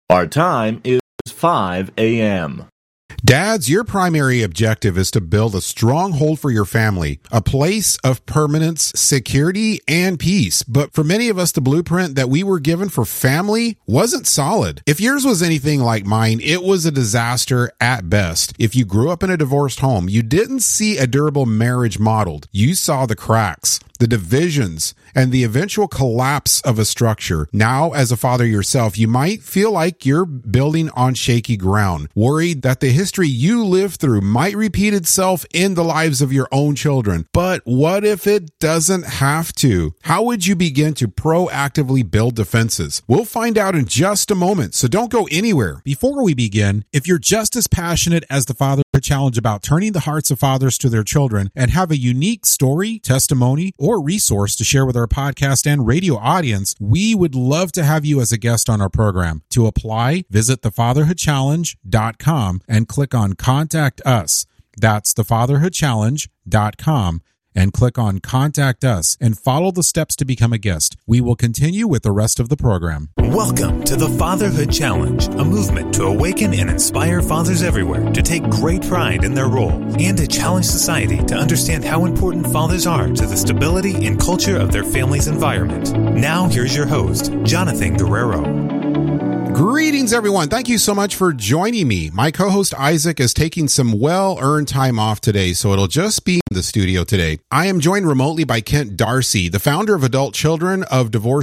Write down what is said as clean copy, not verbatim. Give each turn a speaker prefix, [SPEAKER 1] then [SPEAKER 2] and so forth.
[SPEAKER 1] Our time is 5 a.m.
[SPEAKER 2] Dads, your primary objective is to build a stronghold for your family, a place of permanence, security, and peace. But for many of us, the blueprint that we were given for family wasn't solid. If yours was anything like mine, it was a disaster at best. If you grew up in a divorced home, you didn't see a durable marriage modeled. You saw the cracks, the divisions, and the eventual collapse of a structure. Now, as a father yourself, you might feel like you're building on shaky ground, worried that the history you lived through might repeat itself in the lives of your own children. But what if it doesn't have to? How would you begin to proactively build defenses? We'll find out in just a moment, so don't go anywhere.
[SPEAKER 3] Before we begin, if you're just as passionate as the Fatherhood Challenge about turning the hearts of fathers to their children and have a unique story, testimony, or resource to share with our podcast and radio audience, we would love to have you as a guest on our program. To apply, visit thefatherhoodchallenge.com and click on Contact Us. That's thefatherhoodchallenge.com and click on Contact Us and follow the steps to become a guest. We will continue with the rest of the program.
[SPEAKER 4] Welcome to the Fatherhood Challenge, a movement to awaken and inspire fathers everywhere to take great pride in their role and to challenge society to understand how important fathers are to the stability and culture of their family's environment. Now, here's your host, Jonathan Guerrero.
[SPEAKER 2] Greetings, everyone. Thank you so much for joining me. My co-host Isaac is taking some well-earned time off today, so it'll just be in the studio today. I am joined remotely by Kent Darcy, the founder of Adult Children of Divorced